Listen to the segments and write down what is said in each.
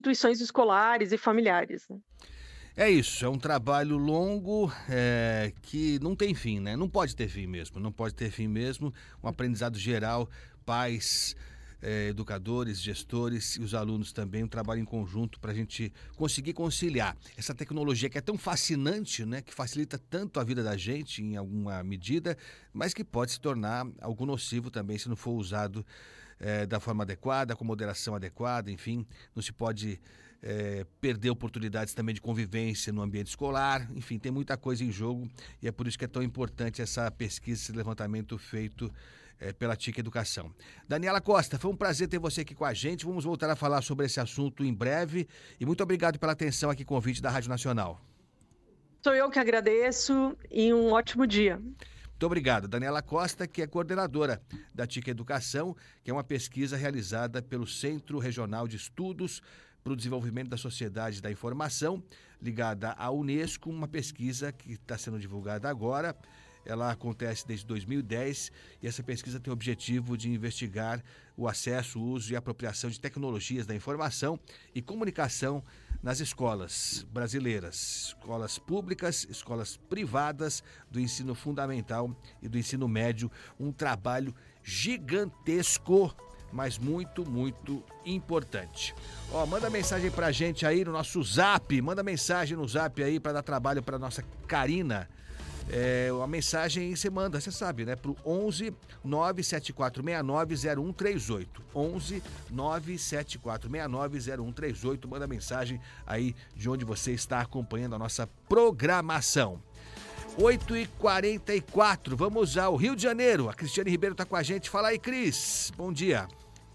instituições escolares e familiares, né. É isso, é um trabalho longo, que não tem fim, né, não pode ter fim mesmo, não pode ter fim mesmo, um aprendizado geral, pais, educadores, gestores e os alunos também, um trabalho em conjunto para a gente conseguir conciliar essa tecnologia que é tão fascinante, né, que facilita tanto a vida da gente em alguma medida, mas que pode se tornar algo nocivo também se não for usado, da forma adequada, com moderação adequada, enfim, não se pode perder oportunidades também de convivência no ambiente escolar, enfim, tem muita coisa em jogo e é por isso que é tão importante essa pesquisa, esse levantamento feito pela TIC Educação. Daniela Costa, foi um prazer ter você aqui com a gente, vamos voltar a falar sobre esse assunto em breve e muito obrigado pela atenção aqui, convite da Rádio Nacional. Sou eu que agradeço e um ótimo dia. Muito obrigado. Daniela Costa, que é coordenadora da TIC Educação, que é uma pesquisa realizada pelo Centro Regional de Estudos para o Desenvolvimento da Sociedade da Informação, ligada à Unesco, uma pesquisa que está sendo divulgada agora. Ela acontece desde 2010 e essa pesquisa tem o objetivo de investigar o acesso, o uso e a apropriação de tecnologias da informação e comunicação nas escolas brasileiras, escolas públicas, escolas privadas, do ensino fundamental e do ensino médio. Um trabalho gigantesco, mas muito, muito importante. Ó, manda mensagem pra gente aí no nosso zap, manda mensagem no zap aí para dar trabalho para nossa Karina. Uma mensagem você manda, você sabe, né? Pro 11 97469 0138. 11 97469 0138. Manda mensagem aí de onde você está acompanhando a nossa programação. 8h44, vamos ao Rio de Janeiro. A Cristiane Ribeiro está com a gente. Fala aí, Cris. Bom dia.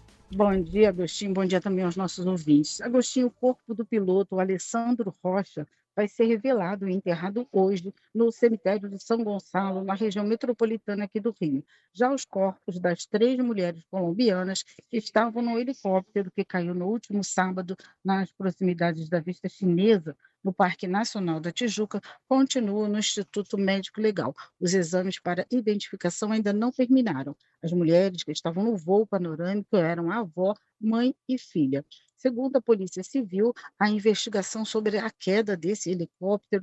Bom dia, Agostinho. Bom dia também aos nossos ouvintes. Agostinho, o corpo do piloto Alessandro Rocha vai ser revelado e enterrado hoje no cemitério de São Gonçalo, na região metropolitana aqui do Rio. Já os corpos das três mulheres colombianas que estavam no helicóptero que caiu no último sábado nas proximidades da Vista Chinesa, no Parque Nacional da Tijuca, continuam no Instituto Médico Legal. Os exames para identificação ainda não terminaram. As mulheres que estavam no voo panorâmico eram a avó, mãe e filha. Segundo a Polícia Civil, a investigação sobre a queda desse helicóptero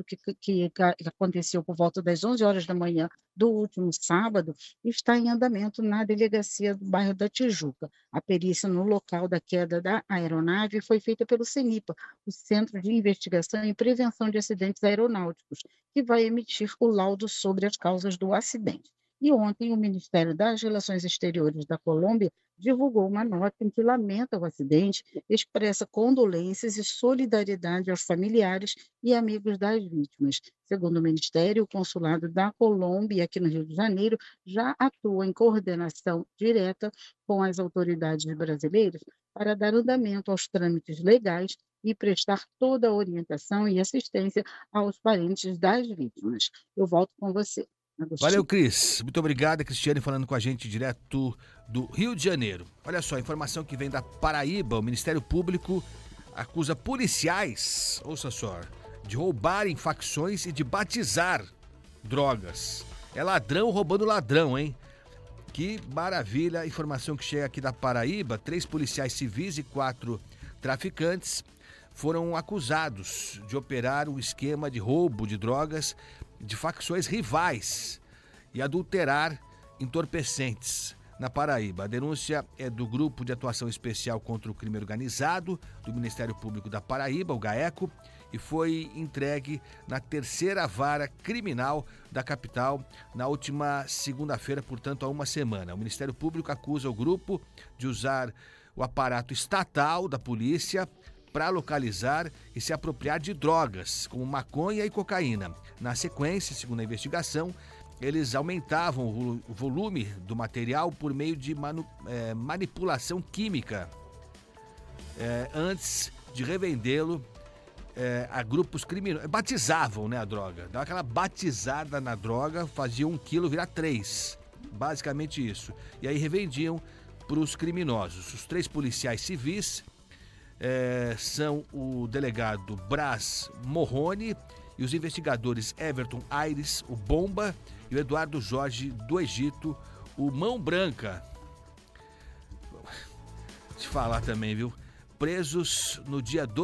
que aconteceu por volta das 11 horas da manhã do último sábado está em andamento na delegacia do bairro da Tijuca. A perícia no local da queda da aeronave foi feita pelo CENIPA, o Centro de Investigação e Prevenção de Acidentes Aeronáuticos, que vai emitir o laudo sobre as causas do acidente. E ontem, o Ministério das Relações Exteriores da Colômbia divulgou uma nota em que lamenta o acidente, expressa condolências e solidariedade aos familiares e amigos das vítimas. Segundo o Ministério, o Consulado da Colômbia, aqui no Rio de Janeiro, já atua em coordenação direta com as autoridades brasileiras para dar andamento aos trâmites legais e prestar toda a orientação e assistência aos parentes das vítimas. Eu volto com você, Valeu, Agostinho. Cris. Muito obrigado, a Cristiane falando com a gente direto do Rio de Janeiro. Olha só, informação que vem da Paraíba. O Ministério Público acusa policiais, ouça só, de roubarem facções e de batizar drogas. É ladrão roubando ladrão, hein? Que maravilha a informação que chega aqui da Paraíba. 3 policiais civis e 4 traficantes foram acusados de operar um esquema de roubo de drogas de facções rivais e adulterar entorpecentes na Paraíba. A denúncia é do Grupo de Atuação Especial contra o Crime Organizado do Ministério Público da Paraíba, o GAECO, e foi entregue na 3ª Vara Criminal da capital na última segunda-feira, portanto há uma semana. O Ministério Público acusa o grupo de usar o aparato estatal da polícia para localizar e se apropriar de drogas, como maconha e cocaína. Na sequência, segundo a investigação, eles aumentavam o volume do material por meio de manipulação química, antes de revendê-lo a grupos criminosos. Batizavam, né, a droga. Dava aquela batizada na droga, fazia 1 quilo virar 3. Basicamente isso. E aí revendiam para os criminosos. Os 3 policiais civis são o delegado Brás Morrone e os investigadores Everton Aires, o Bomba, e o Eduardo Jorge do Egito, o Mão Branca. Te falar também, viu? presos no dia